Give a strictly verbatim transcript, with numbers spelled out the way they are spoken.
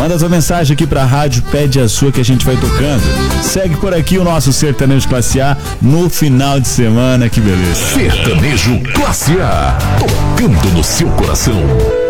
Manda sua mensagem aqui pra rádio, pede a sua que a gente vai tocando. Segue por aqui o nosso Sertanejo Classe A no final de semana, que beleza. Sertanejo Classe A, tocando no seu coração.